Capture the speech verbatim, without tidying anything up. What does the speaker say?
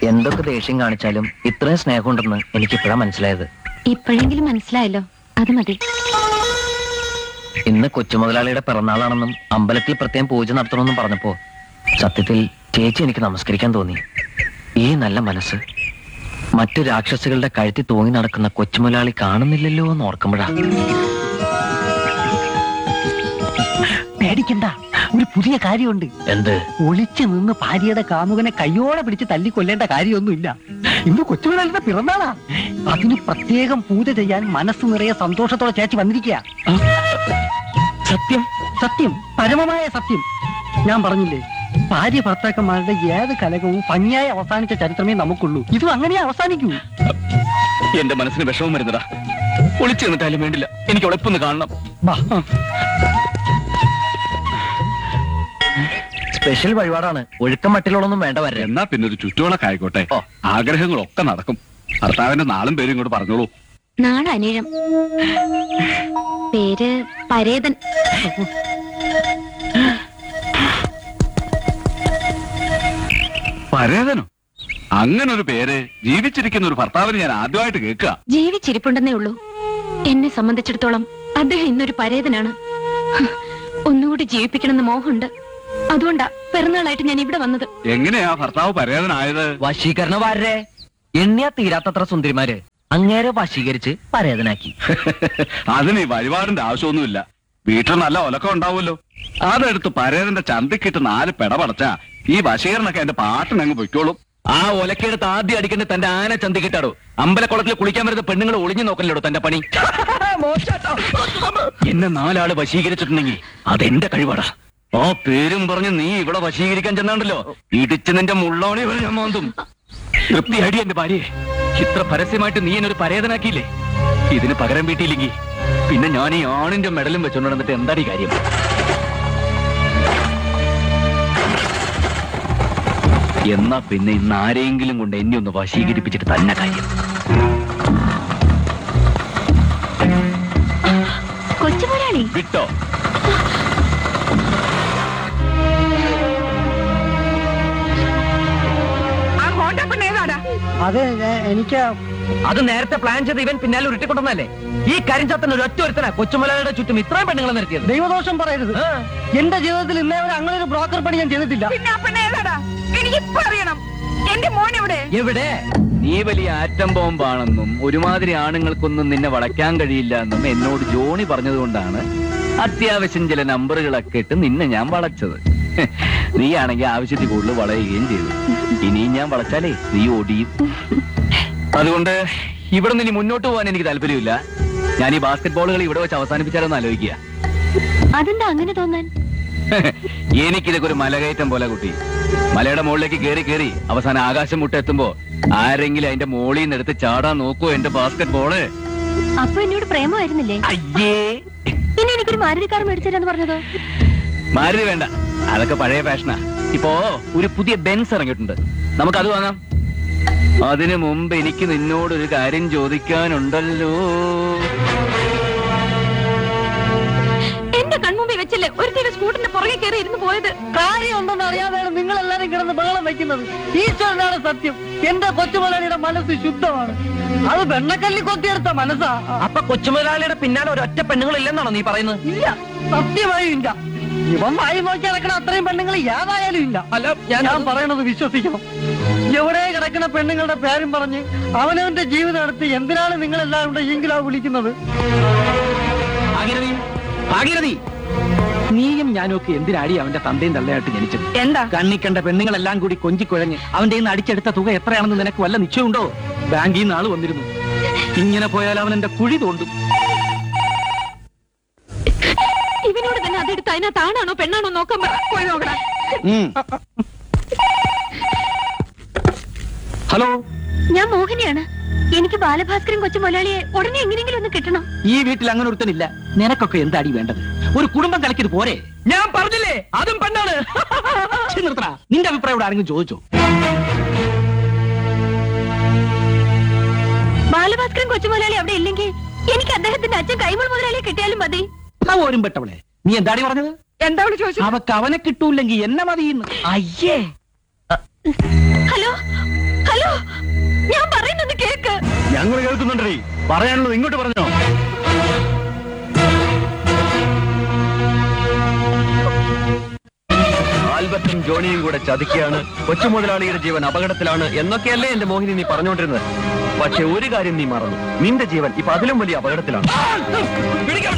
എന്തൊക്കെ ദേഷ്യം കാണിച്ചാലും ഇത്രയും സ്നേഹമുണ്ടെന്ന് എനിക്ക് ഇപ്പോഴാണ് മനസ്സിലായത്. ഇപ്പോഴെങ്കിലും മനസ്സിലായല്ലോ, അത് മതി. ഇന്ന് കൊച്ചുമുതലാളിയുടെ പിറന്നാളാണെന്നും അമ്പലത്തിൽ പ്രത്യേകം പൂജ നടത്തണമെന്നും പറഞ്ഞപ്പോ സത്യത്തിൽ ചേച്ചി എനിക്ക് നമസ്കരിക്കാൻ തോന്നി. ഈ നല്ല മനസ്സ് മറ്റു രാക്ഷസികളുടെ കഴുത്തി തൂങ്ങി നടക്കുന്ന കൊച്ചുമുതലാളി കാണുന്നില്ലല്ലോ എന്ന് ഓർക്കുമ്പോഴാ. പേടിക്കണ്ട, ഒരു പുതിയ കാര്യമുണ്ട്. എന്ത്? ഒളിച്ചു നിന്ന് ഭാര്യയുടെ കാമുകനെ കയ്യോടെ പിടിച്ച് തല്ലിക്കൊല്ലേണ്ട കാര്യമൊന്നുമില്ല. ഇന്ന് കൊച്ചുമുതലാളിയുടെ പിറന്നാളാ. അതിന് പ്രത്യേകം പൂജ ചെയ്യാൻ മനസ്സ് നിറയെ സന്തോഷത്തോടെ ചേച്ചി വന്നിരിക്കുക. സത്യം? സത്യം, പരമമായ സത്യം. ഞാൻ പറഞ്ഞില്ലേ, ഭാര്യ ഭർത്താക്കന്മാരുടെ ഏത് കലകവും ഭംഗിയായി അവസാനിച്ച ചരിത്രമേ നമുക്കുള്ളൂ. ഇതും അങ്ങനെ അവസാനിക്കൂ. എന്റെ മനസ്സിന് വിഷമം വരുന്നതാ. ഒളിച്ചു നിന്നിട്ടാലും വേണ്ടില്ല, എനിക്ക് ഉളപ്പൊന്ന് കാണണം. സ്പെഷ്യൽ വഴിപാടാണ്, ഒഴുക്കം മട്ടിലുള്ളൊന്നും വേണ്ട വരെ. എന്നാ പിന്നെ ഒരു ചുറ്റുവിളക്ക് ആയിക്കോട്ടെ. ആഗ്രഹങ്ങളൊക്കെ നടക്കും. ഭർത്താവിന്റെ നാളും പേരും ഇങ്ങോട്ട് പറഞ്ഞോളൂ. നാളെ അനിഴം, പേര് പരേതൻ. പരേതനോ? അങ്ങനൊരു പേര് ജീവിച്ചിരിക്കുന്ന ഒരു ഭർത്താവിന് ഞാൻ ആദ്യമായിട്ട് കേൾക്കുക. ജീവിച്ചിരിപ്പുണ്ടെന്നേ ഉള്ളൂ. എന്നെ സംബന്ധിച്ചിടത്തോളം അദ്ദേഹം ഇന്നൊരു പരേതനാണ്. ഒന്നുകൂടി ജീവിപ്പിക്കണമെന്ന് മോഹമുണ്ട്. അതുകൊണ്ടാ പിറന്നാളായിട്ട് ഞാൻ ഇവിടെ വന്നത്. എങ്ങനെയാ ഭർത്താവ് പരേതനായത്? വശീകരണവാരരെ എണ്ണിയാ തീരാത്തത്ര സുന്ദരിമാര് അങ്ങേരെ വശീകരിച്ച് പരേതനാക്കി. അതിന് ഈ വഴിപാടിന്റെ ആവശ്യമൊന്നുമില്ല. വീട്ടിൽ നല്ല ഒലക്കം ഉണ്ടാവുമല്ലോ. അതെടുത്ത് പരേതന്റെ ചന്തിക്കിട്ട് നാല് പെടപടച്ചാ ഈ വശീകരണൊക്കെ എന്റെ പാട്ടിനങ്ങ് പൊയ്ക്കോളും. ആ ഒലക്കെടുത്ത് ആദ്യം അടിക്കേണ്ട തന്റെ ആന ചന്തിക്കിട്ടാടോ. അമ്പലക്കുളത്തിൽ കുളിക്കാൻ വരുന്ന പെണ്ണുങ്ങൾ ഒളിഞ്ഞു നോക്കല്ലോ തന്റെ പണി. എന്നെ നാലാള് വശീകരിച്ചിട്ടുണ്ടെങ്കിൽ അതെന്റെ കഴിവാടാ. ആ പേരും പറഞ്ഞ് നീ ഇവിടെ വശീകരിക്കാൻ ചെന്നാണ്ടല്ലോ, ഇടിച്ച് നിന്റെ മുള്ളോണി വരെ ഞാൻ മാന്തും. തൃപ്തിയാടി എന്റെ ഭാര്യയെ. ഇത്ര പരസ്യമായിട്ട് നീ എന്നൊരു പരേതനാക്കിയില്ലേ. ഇതിന് പകരം വീട്ടിയില്ലെങ്കിൽ പിന്നെ ഞാൻ ഈ ആണിന്റെ മെഡലും വെച്ചോണ്ട് നടന്നിട്ട് എന്താടി കാര്യം? എന്നാ പിന്നെ ഇന്ന് ആരെങ്കിലും കൊണ്ട് എന്നെ ഒന്ന് വശീകരിപ്പിച്ചിട്ട് തന്നെ കാര്യം. കൊച്ചുമുതലാളി വിട്ടോ? അതെ, എനിക്ക് അത് നേരത്തെ പ്ലാൻ ചെയ്ത് ഇവൻ പിന്നാലെ ഉരുട്ടിക്കൊണ്ടെന്നല്ലേ ഈ കരിഞ്ചാത്തൻ ഒരു ഒറ്റ ഒരുത്തനാ കൊച്ചുമുതലാളിയുടെ ചുറ്റും ഇത്രയും പെണ്ണുങ്ങളെ നിർത്തിയത്. ദൈവദോഷം പറയരുത്. എന്റെ ജീവിതത്തിൽ ഇന്നേ വരെ അങ്ങനെ ഒരു ബ്രോക്കർ പണി ഞാൻ ചെയ്തിട്ടില്ല. എവിടെ? നീ വലിയ ആറ്റം ബോംബാണെന്നും ഒരുമാതിരി ആണുങ്ങൾക്കൊന്നും നിന്നെ വളയ്ക്കാൻ കഴിയില്ല എന്നും എന്നോട് ജോണി പറഞ്ഞതുകൊണ്ടാണ് അത്യാവശ്യം ചില നമ്പറുകളൊക്കെ ഇട്ട് നിന്നെ ഞാൻ വളച്ചത്. നീ ആണെങ്കിൽ ആവശ്യത്തിൽ കൂടുതൽ വളയുകയും ചെയ്തു. ഇനിയും ഞാൻ വളച്ചാലേ നീ ഓടിയും. അതുകൊണ്ട് ഇവിടെ നിന്ന് ഇനി മുന്നോട്ട് പോകാൻ എനിക്ക് താല്പര്യമില്ല. ഞാൻ ഈ ബാസ്കറ്റ് ബോളുകൾ ഇവിടെ വെച്ച് അവസാനിപ്പിച്ചാലോന്ന് ആലോചിക്കുക. അതെന്താ അങ്ങനെ തോന്നാൻ? എനിക്കിതൊക്കെ ഒരു മലകയറ്റം പോലെ കുട്ടി. മലയുടെ മുകളിലേക്ക് കേറി കേറി അവസാനം ആകാശം മുട്ടെത്തുമ്പോ ആരെങ്കിലും അതിന്റെ മോളിൽ നിന്ന് എടുത്ത് ചാടാൻ നോക്കുവോ എന്റെ ബാസ്കറ്റ് ബോള്? അപ്പൊ എന്നോട് പ്രേമമായിരുന്നില്ലേ? അയ്യേ, പിന്നെ എനിക്കൊരു മാരുതി കാർ മേടിച്ചതെന്ന് പറഞ്ഞതോ? മാരുതി വേണ്ട, അതൊക്കെ പഴയ ഫാഷനാ. ഇപ്പോ ഒരു പുതിയ ബെൻസ് ഇറങ്ങിയിട്ടുണ്ട്, നമുക്കത് വാങ്ങാം. അതിനു മുമ്പ് എനിക്ക് നിന്നോടൊരു കാര്യം ചോദിക്കാനുണ്ടല്ലോ. എന്റെ കൺമുമ്പിൽ വെച്ചല്ലേ ഒരു തീരെ സ്കൂട്ടറിന്റെ പുറകെ കയറി ഇരുന്ന് പോയത്? കാര്യം ഉണ്ടെന്ന് അറിയാതെയാണ് നിങ്ങൾ എല്ലാരും കിടന്ന് ബഹളം വെക്കുന്നത്. ഈശ്വരനാണ് സത്യം. എന്റെ കൊച്ചുമുതലാളിയുടെ മനസ്സ് ശുദ്ധമാണ്. അത് വെണ്ണക്കല്ലി കൊത്തിയെടുത്ത മനസ്സാ. അപ്പൊ കൊച്ചുമുതലാളിയുടെ പിന്നാലെ ഒരൊറ്റ പെണ്ണുങ്ങളില്ലെന്നാണോ നീ പറയുന്നത്? ഇല്ല, സത്യമായും ഇല്ല. ഇവൻ വായി നോക്കി നടക്കണ അത്രയും പെണ്ണുങ്ങൾ യാതായാലും ഇല്ല. അല്ല, ഞാൻ പറയണത് വിശ്വസിക്കണം. എവിടെ കിടക്കുന്ന പെണ്ണുങ്ങളുടെ പേരും പറഞ്ഞ് അവനവന്റെ ജീവിതം എടുത്ത് എന്തിനാണ് നിങ്ങൾ എല്ലാവരും കൂടെ ഈങ്കിലാവ് വിളിക്കുന്നത്? നീയും ഞാനൊക്കെ എന്തിനാടി അവന്റെ തന്തയും തള്ളയായിട്ട് ജനിച്ചത്? എന്താ കണ്ണിക്കണ്ട പെണ്ണുങ്ങളെല്ലാം കൂടി കൊഞ്ചിക്കുഴഞ്ഞ് അവന്റെ നിന്ന് അടിച്ചെടുത്ത തുക എത്രയാണെന്ന് നിനക്ക് വല്ല നിശ്ചയമുണ്ടോ? ബാങ്കിൽ നിന്ന് ആള് വന്നിരുന്നു. ഇങ്ങനെ പോയാൽ അവൻ എന്റെ കുഴി തോണ്ടും. ഇവനോട് തന്നെ അതെടുത്ത് അതിനകത്ത് ആണാണോ പെണ്ണാണോ നോക്കാൻ പോയി നോക്കടാ. ഹലോ, ഞാൻ മോഹിനിയാണ്. എനിക്ക് ബാലഭാസ്കരൻ കൊച്ചു മുതലാളിയെ ഉടനെ എങ്ങനെയെങ്കിലും ഒന്ന് കിട്ടണം. ഈ വീട്ടിൽ അങ്ങനെ ഒരുത്തനില്ല. നിനക്കൊക്കെ എന്താടി വേണ്ടത്? ഒരു കുടുംബം കളിക്കത് പോരെ? ഞാൻ പറഞ്ഞില്ലേ അതും പെണ്ണാണ്. നിർത്തണ. നിന്റെ അഭിപ്രായം ഇവിടെ ആരെങ്കിലും ചോദിച്ചോ? ബാലഭാസ്കരൻ കൊച്ചു മുതലാളി അവിടെ ഇല്ലെങ്കിൽ എനിക്ക് അദ്ദേഹത്തിന്റെ അച്ഛൻ കൈമൾ മുതലാളിയെ കിട്ടിയാലും മതി. ഓരും പെട്ടവളെ, നീ എന്താടി പറഞ്ഞത്? എന്താ ചോദിച്ചു? അവക്ക് അവനെ കിട്ടൂല്ലെങ്കിൽ എന്നെ മതി. അയ്യേ, ഹലോ ഹലോ, ഞങ്ങൾ കേൾക്കുന്നുണ്ടേ, പറയാനുള്ളത് ഇങ്ങോട്ട് പറഞ്ഞോ. ആൽബർട്ടും ജോണിയും കൂടെ ചതിക്കുകയാണ്, കൊച്ചു മുതലാളിയുടെ ജീവൻ അപകടത്തിലാണ് എന്നൊക്കെയല്ലേ എന്റെ മോഹിനി നീ പറഞ്ഞുകൊണ്ടിരുന്നത്. പക്ഷെ ഒരു കാര്യം നീ മറന്നു, നിന്റെ ജീവൻ ഇപ്പൊ അതിലും വലിയ അപകടത്തിലാണ്.